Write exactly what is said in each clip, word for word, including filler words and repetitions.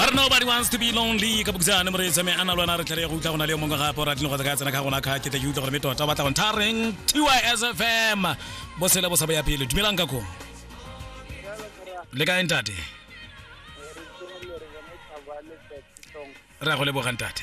Where nobody wants to be lonely ka bukzana mre tsame ana lwana re tlere go tla gona le mo ga pora tleng go ka tsena ka gona ka ke te you gore me tota ba tla go ntareng T Y S F M bo sela bo sa ba ya pele dumelang ka go le ka entate ra go le bo gantate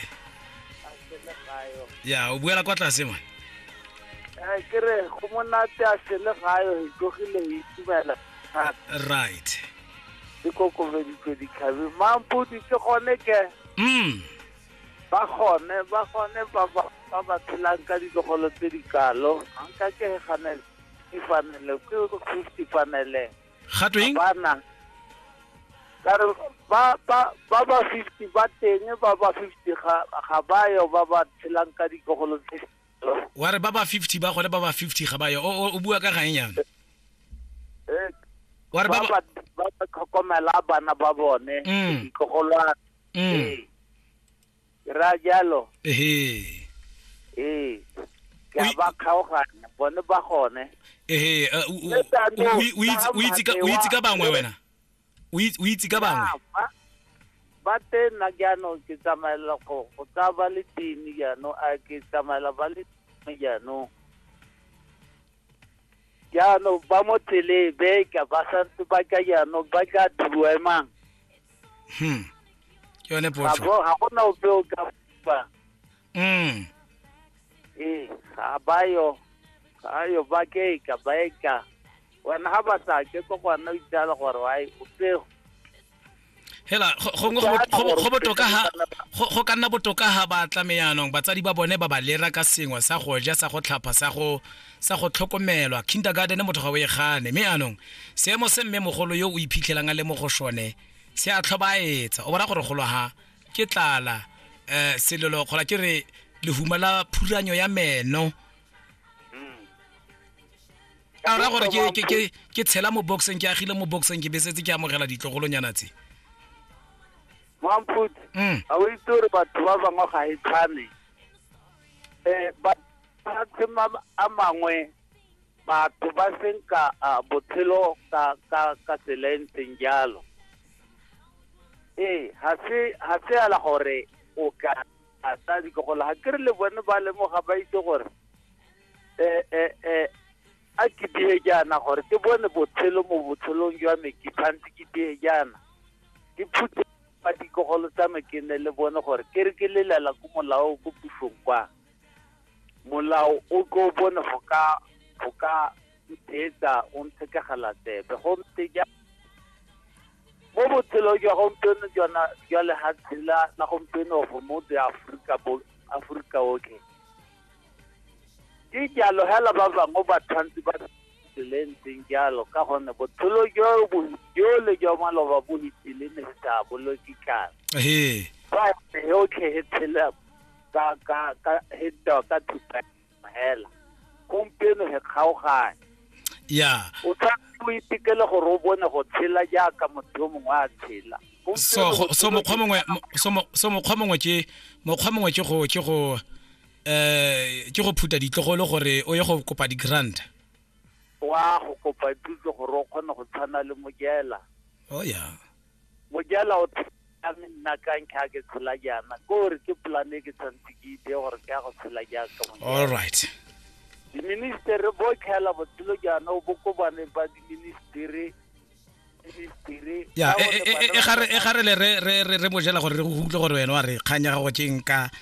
ya o buela kwa tlase man eh kere go monate a sele gayo e tlogile e tibela right diko ko ve di di khabe mampudi ke gone ke mm ba gone ba gone ba ba ba tlang ka di tlogolo tse di kalo anka ke ganele e fanele ke go fifty fanele gatweng bana kare ba ba ba ba fifty ba teng ba ba fifty ga ga ba yo ba ba tlang ka di tlogolo tse wa re ba ba fifty ba gole ba ba fifty ga ba yo o o bua ka gaenyana eh wa re ba ba ba tlhokomela bana ba bone ditlogolwana mm ra jalo eh eh ke ba khaogana bone ba gone eh o itse ka o itse ka bangwe wena o itse ka bangwe ba te na jano ke tsamaela go go tsaba le tini jano a ke tsamaela ba le jano jano ba mo tele be ka ba santse ba ka jano ba ka duwa mang hm yone potso ha go na o be o ka ba mm eh ha ba yo ayo ba ke ka ba ka wena ha ba sa ke go gona o itala gore wai o se hela go go go botoka ha go ka nna botoka ha ba tlameyanong batsadi ba bone ba ba lera ka sengwe sa go ja sa go tlhapa sa go sa go tlhokomelwa kindergarten motho ga o e gane me anong seemo se mme mogolo yo o iphitlhelang a le mo go shone se a tlhobaetsa o bona gore golo ha ke tlala eh selelo khola ke re le humala phuranyo ya meno a ra gore ke ke ke tshela mo boxeng ke agile mo boxeng ke besetse ke amogela ditlogolonyana tse Mamput, mm a o itore batho ba bangwe ga e tshane eh ba tsema a mangwe batho ba senka botshelo ka ka ka selenteng jalo eh ha se ha se ala gore o ka a tsa di go la kere le bone ba le mo ga ba itse gore eh eh eh a ke die jana gore ke bone botshelo mo botshelong jwa me ke phantsi ke die jana ke phutse ba di go lo tsa me ke ne le bone gore ke re ke lelela go molao go pusong kwa molao o go bone go ka go ka tsetsa o ntse ka galate be go ntse mo botshelong jwa gompieno jona jwa le hatsela la gompieno go mo di Africa bo Africa okay ke jalo hela ba bangwe ba tshwantse ba lenteng jalo ka gone botshelo jo bo jo le jo maloba bo hitile ne tsa bolokikana eh ba okay hetela ka ka ka heta ka thupa hela gompieno he kgaogane ya o tsa o itikele gore o bone go tshela jaaka motho mongwe a tshela so so mo khomongwe so mo so mo khomongwe ke mo khomongwe ke go ke go eh ke go phuta ditlogolo gore o ye go kopa di grant wa go kopa ditso gore o kgone go tshana le mojela oh ya mojela o a nna ka nka ke tshela jana gore ke plan e ke tsantsi ke ide gore ke go tshela jaaka mojela all right di minister bo khela botlo jana o boko bane ba di ministry ministry ya e gare e gare le re re re mojela gore re go utlwe gore wena wa re khanya go ke nka